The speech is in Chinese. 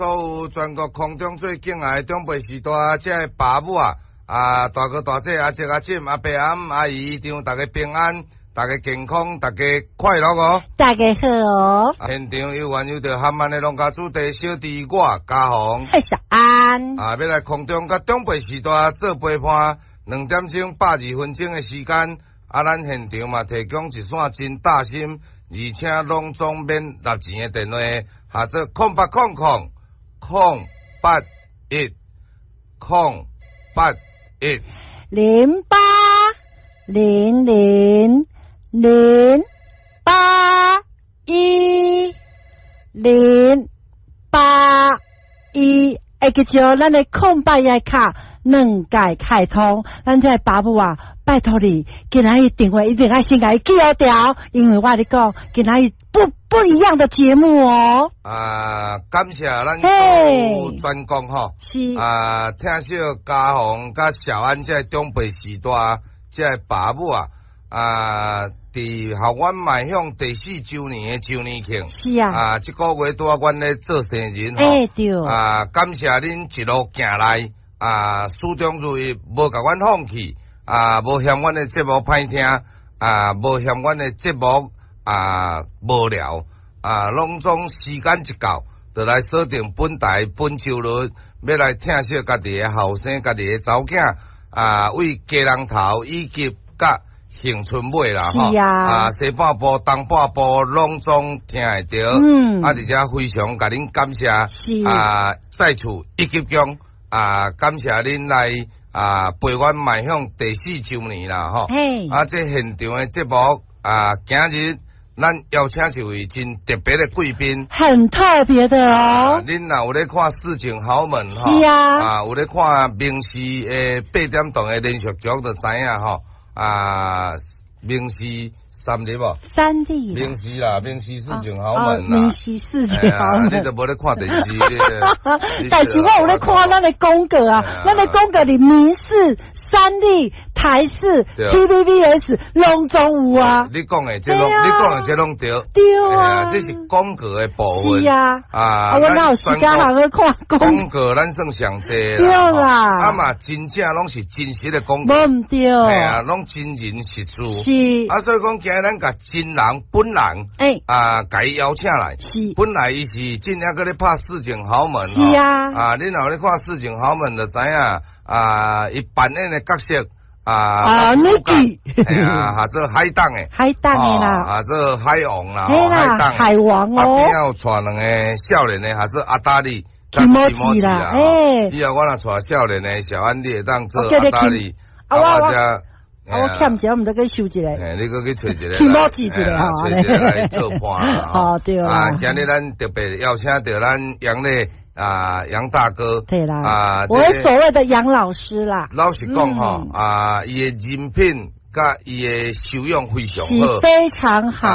所有全国空中最敬爱的长辈时代，这个爸母大哥大姐阿叔阿婶阿伯阿姆阿姨，让大家平安，大家健康，大家快乐哦！ 大家好哦！ 现场有缘有着含万的农家主题小弟我嘉宏， 小安要来空中甲长辈时代做陪伴，2点钟82分钟的时间，咱现场嘛提供一线真大心，而且拢总免纳钱的电话，或者0800 081 081 0800 081 081，记住咱的空白页卡2改开通，咱这爸母拜托你，今仔日电话一定要先给记好掉，因为我跟你讲，今仔日不一样的节目哦。 感谢咱所有专工吼， 是听小嘉宏甲小安这长辈时代，这爸母伫校园迈向第4周年的周年庆， 是啊， 这个月拄阮咧做生日吼， 对， 感谢恁一路行来，始终如一，无甲阮放弃，无嫌阮的节目歹听，无嫌阮的节目无聊，拢总时间一到，就来锁定本台本周日，要来听小家己的后生，家己的查某囝，为家人头以及甲杏春尾啦吼，西半部东半部拢总听会到，而且非常甲恁感谢，再次一级奖，感谢恁来陪阮迈向第4周年啦吼，这现场的节目今日咱邀请一位真特别的贵宾， 很特别的哦。 恁若有咧看《市井豪门》吼， 是有咧看明视8点档的连续剧就知影吼。明视3立无？3立。明视啦，明视市井豪门啦。 明视市井豪门。 你都无咧看电视但是我有咧看咱的宫格咱的宫格里明视、3立、台视、TVBS 拢总有啊。 你讲的这拢对。 对啊。 这是宫格的部分。 是啊。我哪有时间通去看宫格？咱算上济啦。 对啦。 嘛，真正拢是真实的宫格。 无唔对。 拢真人实事。 是。 所以讲今日咱甲真人本人，甲伊邀请来。 是。 本来伊是真正搁咧拍《市井豪门》。 是啊。 恁若咧看《市井豪门》就知影，伊扮演的角色。 Niki， 或者海档诶啦， 或者海王啦， 海王哦， 边有带2个少年诶，或者阿达利、 提莫奇啦， 以后我若带少年诶，小安你会当做阿达利， 我欠一，我毋得去收一个， 你搁去找一个， 提莫奇一个找一个来做伴啦， 对啦， 今日咱特别邀请到咱杨磊。杨大哥， 对啦，我所谓的杨老师啦。 老实讲伊的人品甲伊的修养非常好， 非常好。